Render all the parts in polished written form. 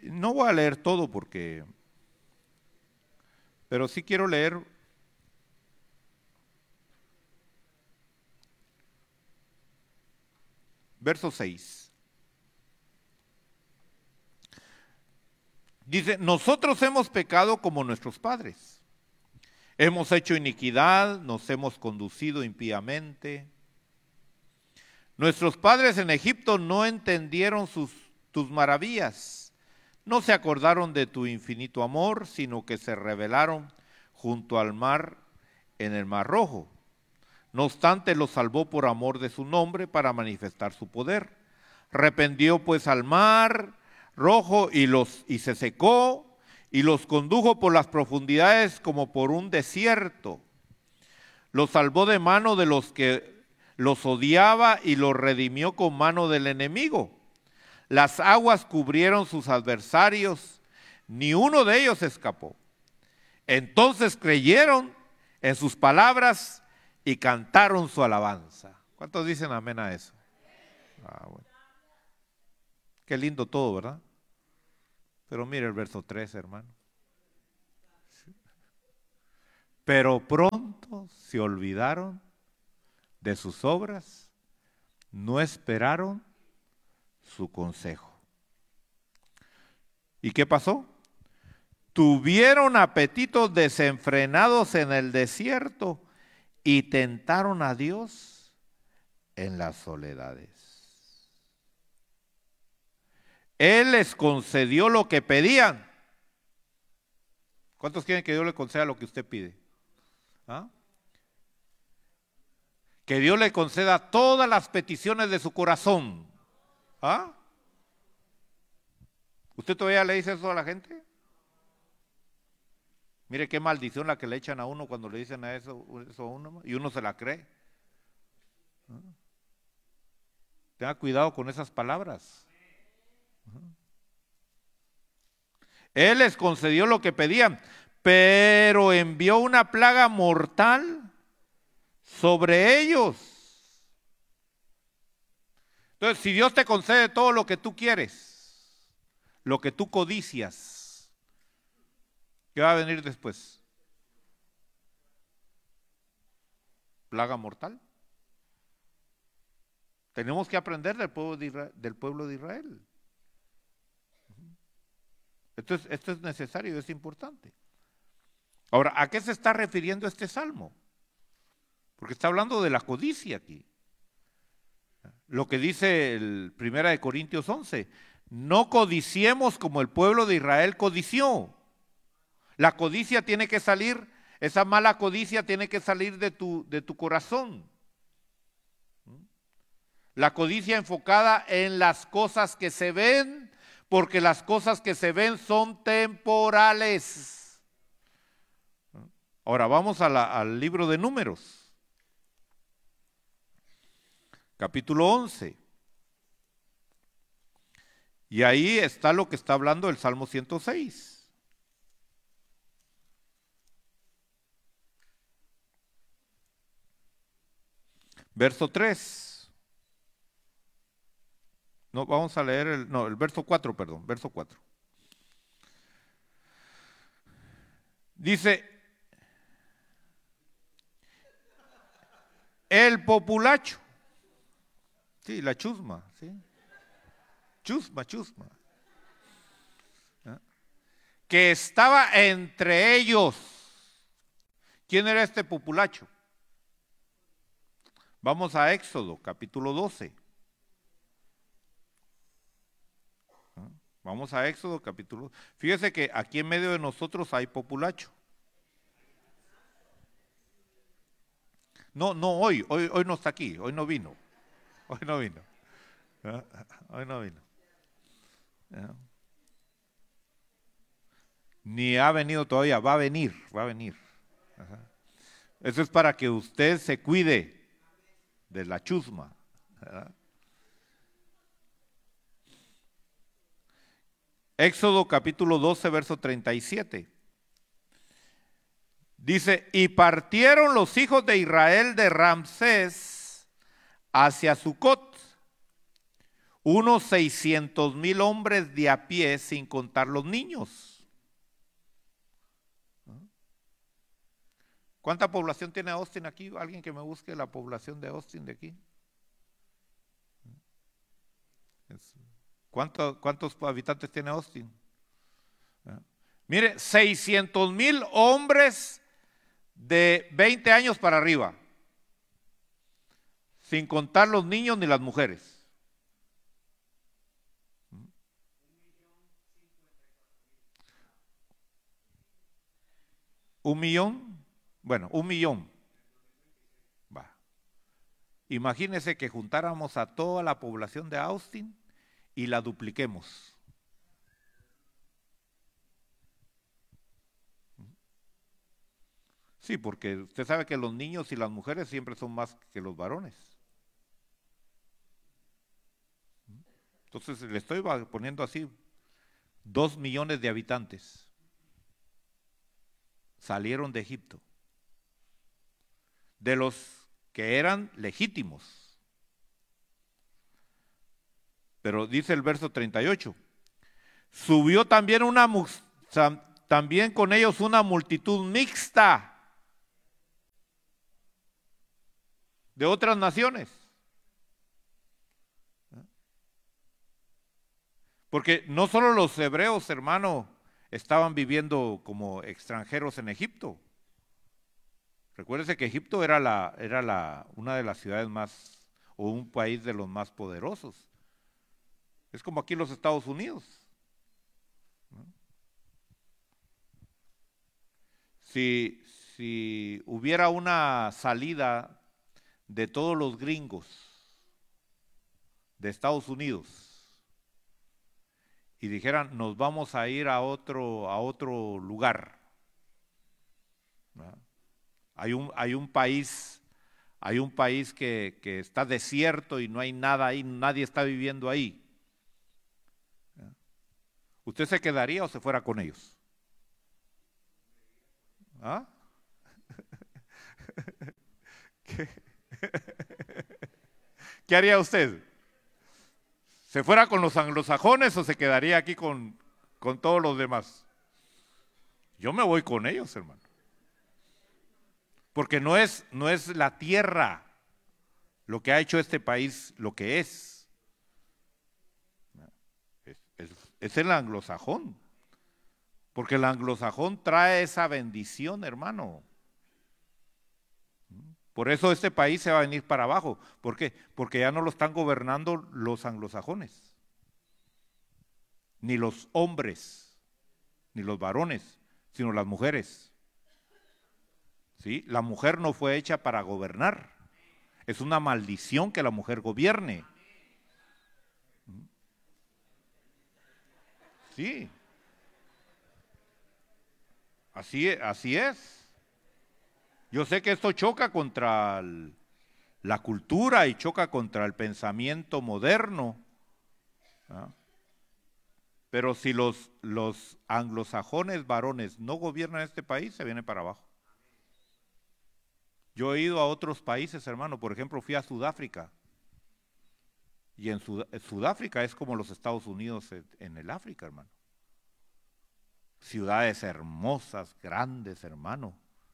No voy a leer todo pero sí quiero leer verso 6. Dice, nosotros hemos pecado como nuestros padres. Hemos hecho iniquidad, nos hemos conducido impíamente. Nuestros padres en Egipto no entendieron tus maravillas. No se acordaron de tu infinito amor, sino que se rebelaron junto al mar en el Mar Rojo. No obstante, los salvó por amor de su nombre para manifestar su poder. Reprendió pues al mar Rojo y se secó y los condujo por las profundidades como por un desierto. Los salvó de mano de los que los odiaba y los redimió con mano del enemigo. Las aguas cubrieron sus adversarios, ni uno de ellos escapó. Entonces creyeron en sus palabras y cantaron su alabanza. ¿Cuántos dicen amén a eso? Bueno. Qué lindo todo, ¿verdad? Pero mire el verso 3, hermano. Pero pronto se olvidaron de sus obras, no esperaron su consejo. ¿Y qué pasó? Tuvieron apetitos desenfrenados en el desierto y tentaron a Dios en las soledades. Él les concedió lo que pedían. ¿Cuántos quieren que Dios le conceda lo que usted pide? ¿Ah? Que Dios le conceda todas las peticiones de su corazón. ¿Ah? ¿Usted todavía le dice eso a la gente? Mire qué maldición la que le echan a uno cuando le dicen eso a uno y uno se la cree. ¿Ah? Tenga cuidado con esas palabras. ¿Ah? Él les concedió lo que pedían, pero envió una plaga mortal sobre ellos. Entonces, si Dios te concede todo lo que tú quieres, lo que tú codicias, ¿qué va a venir después? Plaga mortal. Tenemos que aprender del pueblo de Israel. Esto es necesario, es importante. Ahora, ¿a qué se está refiriendo este salmo? Porque está hablando de la codicia aquí. Lo que dice el 1 Corintios 11, no codiciemos como el pueblo de Israel codició. La codicia tiene que salir, esa mala codicia tiene que salir de tu corazón. La codicia enfocada en las cosas que se ven, porque las cosas que se ven son temporales. Ahora vamos al libro de Números, capítulo 11. Y ahí está lo que está hablando el Salmo 106. Verso 3. No, vamos a leer el verso 4, perdón, verso 4. Dice, el populacho, sí, la chusma, sí, chusma, ¿ah? Que estaba entre ellos. ¿Quién era este populacho? Vamos a Éxodo, capítulo 12. Vamos a Éxodo, capítulo. Fíjese que aquí en medio de nosotros hay populacho. No, hoy no está aquí, hoy no vino. Hoy no vino. Ni ha venido todavía, va a venir. Ajá. Eso es para que usted se cuide de la chusma. ¿Verdad? Éxodo capítulo 12, verso 37. Dice, y partieron los hijos de Israel de Ramsés hacia Sucot, unos 600,000 hombres de a pie, sin contar los niños. ¿Cuánta población tiene Austin aquí? Alguien que me busque la población de Austin de aquí. ¿Cuántos habitantes tiene Austin? Mire, 600,000 hombres de 20 años para arriba, sin contar los niños ni las mujeres. 1,000,000, bueno, 1,000,000. Va. Imagínese que juntáramos a toda la población de Austin y la dupliquemos. Sí, porque usted sabe que los niños y las mujeres siempre son más que los varones. Entonces le estoy poniendo así, 2 millones de habitantes salieron de Egipto, de los que eran legítimos. Pero dice el verso 38, subió también también con ellos una multitud mixta de otras naciones. Porque no solo los hebreos, hermano, estaban viviendo como extranjeros en Egipto. Recuérdese que Egipto era una de las ciudades más, o un país de los más poderosos. Es como aquí los Estados Unidos. Si hubiera una salida de todos los gringos de Estados Unidos y dijeran, nos vamos a ir a otro lugar, ¿verdad? Hay un país que está desierto y no hay nada ahí, nadie está viviendo ahí. ¿Usted se quedaría o se fuera con ellos? ¿Ah? ¿Qué haría usted? ¿Se fuera con los anglosajones o se quedaría aquí con todos los demás? Yo me voy con ellos, hermano. Porque no es la tierra lo que ha hecho este país lo que es. Es el anglosajón. Porque el anglosajón trae esa bendición, hermano. Por eso este país se va a venir para abajo. ¿Por qué? Porque ya no lo están gobernando los anglosajones, ni los hombres, ni los varones, sino las mujeres. ¿Sí? La mujer no fue hecha para gobernar. Es una maldición que la mujer gobierne. Sí. Así es. Yo sé que esto choca contra la cultura y choca contra el pensamiento moderno, ¿ah? Pero si los anglosajones varones no gobiernan este país, se viene para abajo. Yo he ido a otros países, hermano, por ejemplo, fui a Sudáfrica. Y en Sudáfrica es como los Estados Unidos en el África, hermano. Ciudades hermosas, grandes, hermano.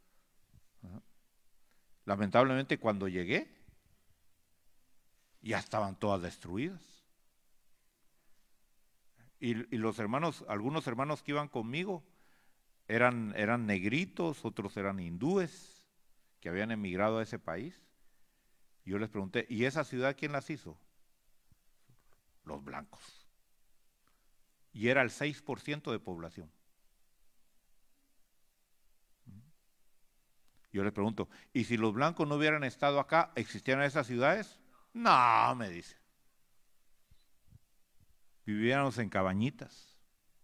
Lamentablemente cuando llegué, ya estaban todas destruidas. Y los hermanos, algunos hermanos que iban conmigo, eran negritos, otros eran hindúes, que habían emigrado a ese país. Yo les pregunté, ¿y esa ciudad quién las hizo? Los blancos. Y era el 6% de población. Yo les pregunto, ¿y si los blancos no hubieran estado acá, existieran esas ciudades? No, me dice. Viviéramos en cabañitas.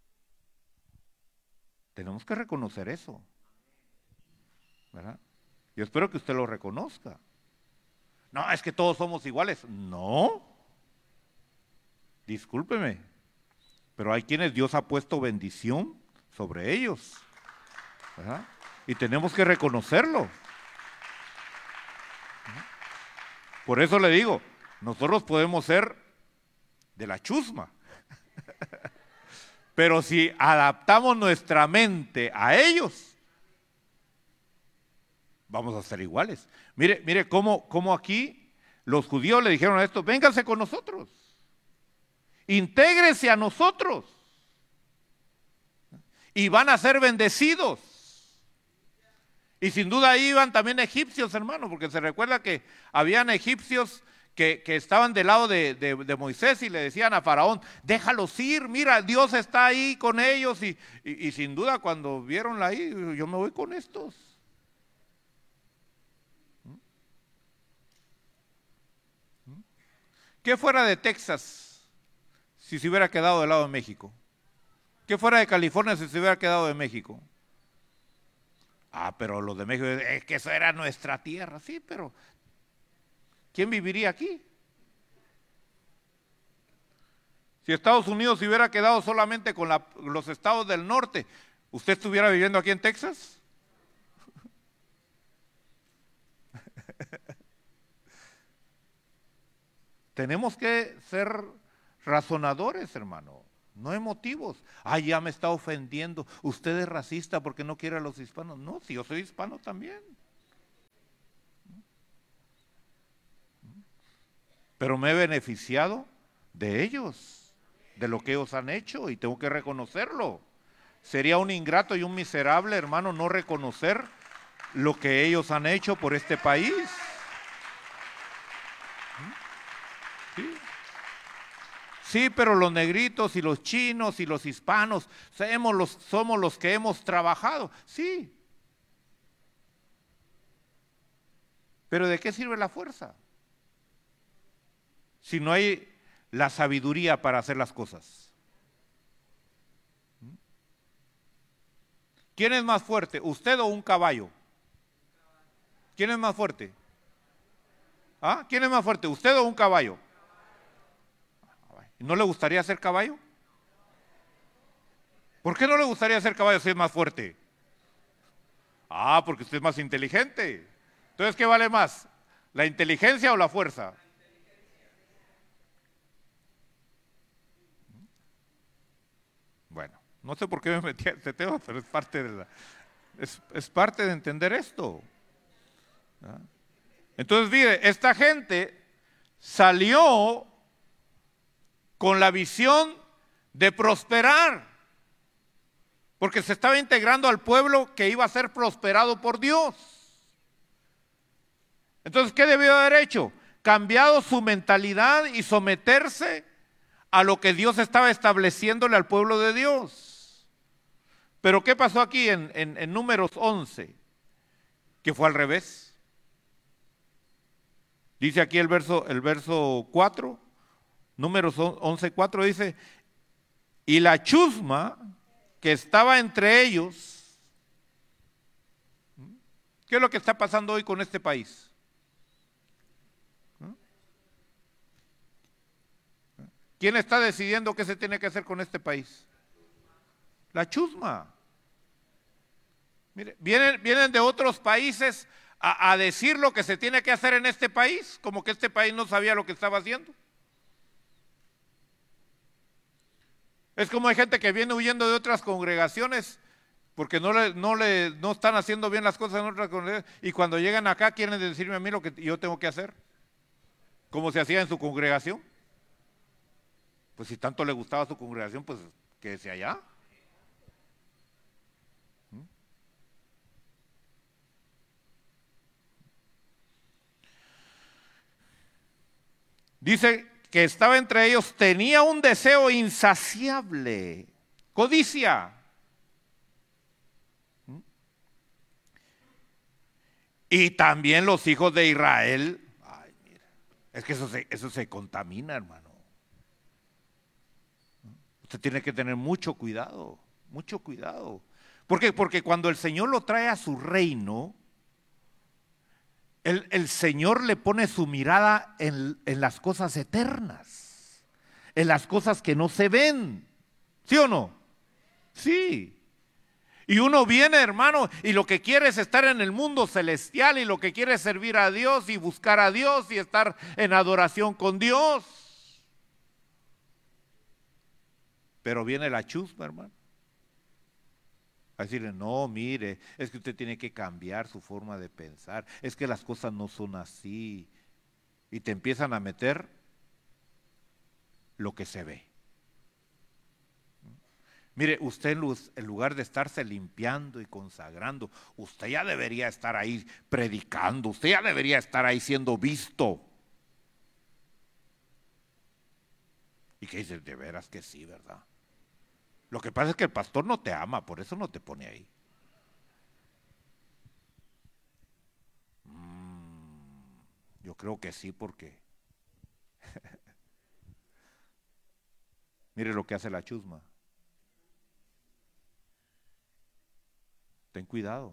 Tenemos que reconocer eso, ¿verdad? Yo espero que usted lo reconozca. No, es que todos somos iguales. No. Discúlpeme, pero hay quienes Dios ha puesto bendición sobre ellos, ¿verdad? Y tenemos que reconocerlo. Por eso le digo, nosotros podemos ser de la chusma. Pero si adaptamos nuestra mente a ellos, vamos a ser iguales. Mire cómo aquí los judíos le dijeron a esto: vénganse con nosotros, intégrese a nosotros y van a ser bendecidos. Y sin duda ahí iban también egipcios, hermano, porque se recuerda que habían egipcios que estaban del lado de Moisés y le decían a Faraón: déjalos ir, mira, Dios está ahí con ellos. Y sin duda cuando vieron ahí, yo me voy con estos. ¿Qué fuera de Texas si se hubiera quedado del lado de México? ¿Qué fuera de California si se hubiera quedado de México? Pero los de México, es que eso era nuestra tierra. Sí, pero ¿quién viviría aquí? Si Estados Unidos se hubiera quedado solamente con los estados del norte, ¿usted estuviera viviendo aquí en Texas? Tenemos que ser razonadores, hermano, no emotivos. Ya me está ofendiendo. Usted es racista porque no quiere a los hispanos. No, si yo soy hispano también. Pero me he beneficiado de ellos, de lo que ellos han hecho, y tengo que reconocerlo. Sería un ingrato y un miserable, hermano, no reconocer lo que ellos han hecho por este país. Sí, pero los negritos y los chinos y los hispanos somos los que hemos trabajado. Sí. Pero ¿de qué sirve la fuerza si no hay la sabiduría para hacer las cosas? ¿Quién es más fuerte, usted o un caballo? ¿Quién es más fuerte? ¿Quién es más fuerte, usted o un caballo? ¿No le gustaría ser caballo? ¿Por qué no le gustaría ser caballo si es más fuerte? Porque usted es más inteligente. Entonces, ¿qué vale más? ¿La inteligencia o la fuerza? Bueno, no sé por qué me metí a este tema, pero es parte de entender esto. Entonces, mire, esta gente salió con la visión de prosperar, porque se estaba integrando al pueblo que iba a ser prosperado por Dios. Entonces, ¿qué debió haber hecho? Cambiado su mentalidad y someterse a lo que Dios estaba estableciéndole al pueblo de Dios. Pero ¿qué pasó aquí en Números 11? Que fue al revés. Dice aquí el verso 4, Números 11:4 dice: y la chusma que estaba entre ellos. ¿Qué es lo que está pasando hoy con este país? ¿Quién está decidiendo qué se tiene que hacer con este país? La chusma. Mire, vienen de otros países a decir lo que se tiene que hacer en este país, como que este país no sabía lo que estaba haciendo. Es como hay gente que viene huyendo de otras congregaciones porque no están haciendo bien las cosas en otras congregaciones, y cuando llegan acá quieren decirme a mí lo que yo tengo que hacer, como se hacía en su congregación. Pues si tanto le gustaba su congregación, pues quédese allá. Dice que estaba entre ellos, tenía un deseo insaciable, codicia. Y también los hijos de Israel. Mira, es que eso se contamina, hermano. Usted tiene que tener mucho cuidado, mucho cuidado. ¿Por qué? Porque cuando el Señor lo trae a su reino, el Señor le pone su mirada en las cosas eternas, en las cosas que no se ven. ¿Sí o no? Sí. Y uno viene, hermano, y lo que quiere es estar en el mundo celestial, y lo que quiere es servir a Dios y buscar a Dios y estar en adoración con Dios. Pero viene la chusma, hermano. A decirle, no, mire, es que usted tiene que cambiar su forma de pensar. Es que las cosas no son así. Y te empiezan a meter lo que se ve. Mire, usted en lugar de estarse limpiando y consagrando, usted ya debería estar ahí predicando, usted ya debería estar ahí siendo visto. Y que dice, de veras que sí, ¿verdad? Lo que pasa es que el pastor no te ama, por eso no te pone ahí. Yo creo que sí, porque mire lo que hace la chusma. Ten cuidado.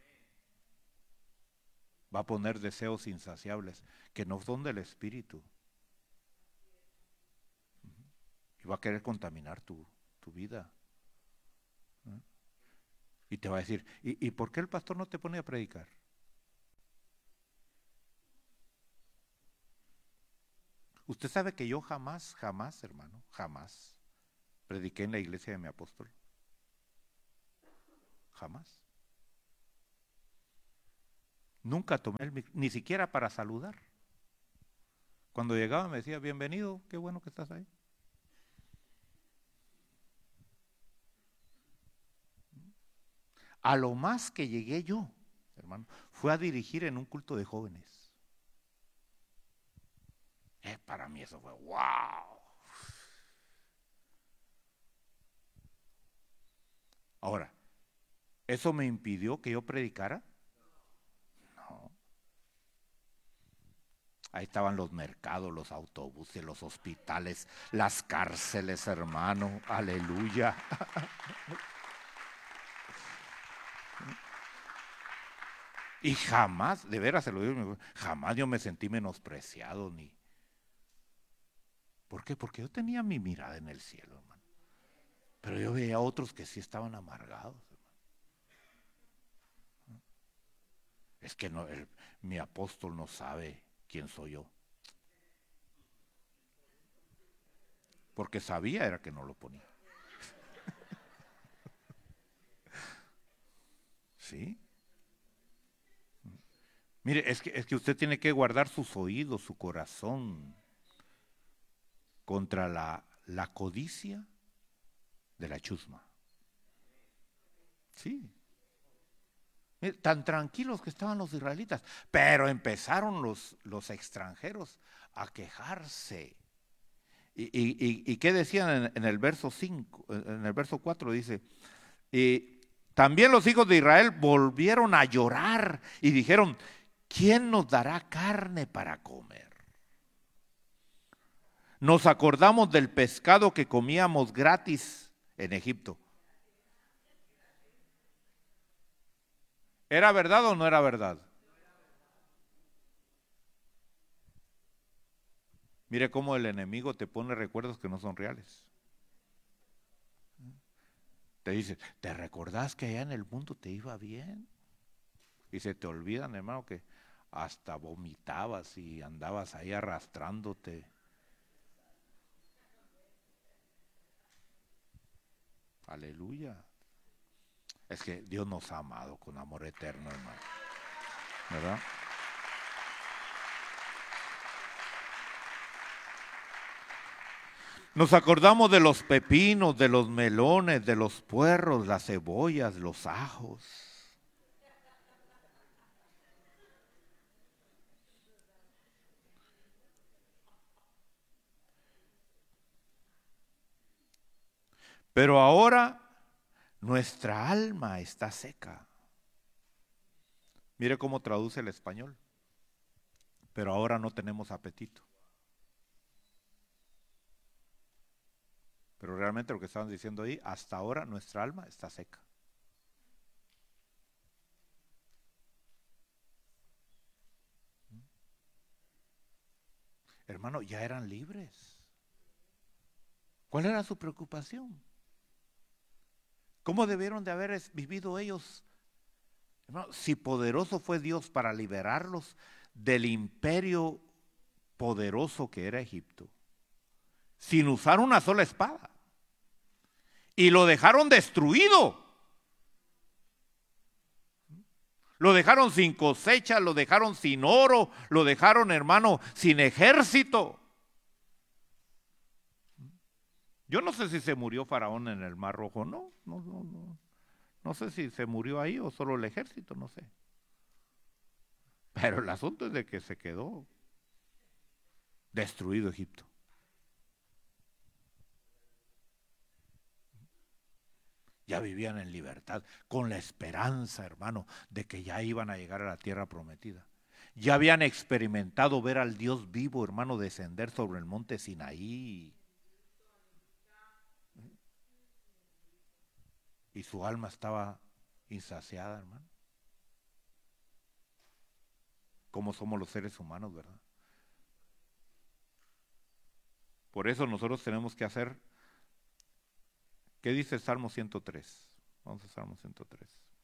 Va a poner deseos insaciables que no son del espíritu. Y va a querer contaminar tu vida. Y te va a decir, ¿y por qué el pastor no te pone a predicar? Usted sabe que yo jamás, hermano, jamás prediqué en la iglesia de mi apóstol. Jamás. Nunca tomé ni siquiera para saludar. Cuando llegaba me decía, bienvenido, qué bueno que estás ahí. A lo más que llegué yo, hermano, fue a dirigir en un culto de jóvenes. Para mí eso fue wow. Ahora, ¿eso me impidió que yo predicara? No. Ahí estaban los mercados, los autobuses, los hospitales, las cárceles, hermano. Aleluya. Y jamás, de veras se lo digo, jamás yo me sentí menospreciado ni. ¿Por qué? Porque yo tenía mi mirada en el cielo, hermano. Pero yo veía a otros que sí estaban amargados, hermano. Es que no, mi apóstol no sabe quién soy yo. Porque sabía era que no lo ponía. ¿Sí? Mire, es que usted tiene que guardar sus oídos, su corazón contra la codicia de la chusma. Sí. Mire, tan tranquilos que estaban los israelitas, pero empezaron los extranjeros a quejarse. ¿Y qué decían en el verso 5? En el verso 4 dice, y también los hijos de Israel volvieron a llorar y dijeron, ¿quién nos dará carne para comer? Nos acordamos del pescado que comíamos gratis en Egipto. ¿Era verdad o no era verdad? Mire cómo el enemigo te pone recuerdos que no son reales. Te dice, ¿te recordás que allá en el mundo te iba bien? Y se te olvidan, hermano, que hasta vomitabas y andabas ahí arrastrándote. Aleluya. Es que Dios nos ha amado con amor eterno, hermano. ¿Verdad? Nos acordamos de los pepinos, de los melones, de los puerros, las cebollas, los ajos. Pero ahora nuestra alma está seca. Mire cómo traduce el español. Pero ahora no tenemos apetito. Pero realmente lo que estaban diciendo ahí, hasta ahora nuestra alma está seca. Hermano, ya eran libres. ¿Cuál era su preocupación? ¿Cómo debieron de haber vivido ellos? Hermano, si poderoso fue Dios para liberarlos del imperio poderoso que era Egipto, sin usar una sola espada. y lo dejaron destruido. Lo dejaron sin cosecha, lo dejaron sin oro, lo dejaron, hermano, sin ejército. Yo no sé si se murió Faraón en el Mar Rojo, no sé si se murió ahí o solo el ejército, no sé. Pero el asunto es de que se quedó destruido Egipto. Ya vivían en libertad, con la esperanza, hermano, de que ya iban a llegar a la tierra prometida. Ya habían experimentado ver al Dios vivo, hermano, descender sobre el monte Sinaí. Y su alma estaba insaciada, hermano. Como somos los seres humanos, ¿verdad? Por eso nosotros tenemos que hacer, ¿qué dice Salmo 103? Vamos a Salmo 103.